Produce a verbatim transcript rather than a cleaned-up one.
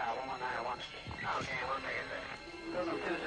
one one nine one. Okay, we'll make it there.